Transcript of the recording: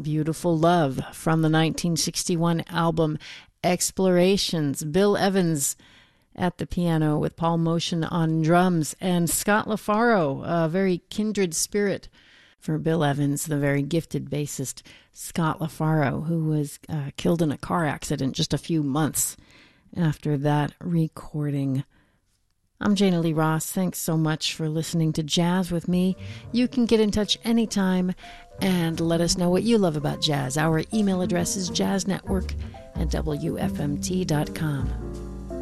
Beautiful Love from the 1961 album Explorations. Bill Evans at the piano with Paul Motion on drums, and Scott LaFaro, a very kindred spirit for Bill Evans, the very gifted bassist Scott LaFaro, who was killed in a car accident just a few months after that recording. I'm Jana Lee Ross. Thanks so much for listening to Jazz with me. You can get in touch anytime and let us know what you love about jazz. Our email address is jazznetwork@wfmt.com.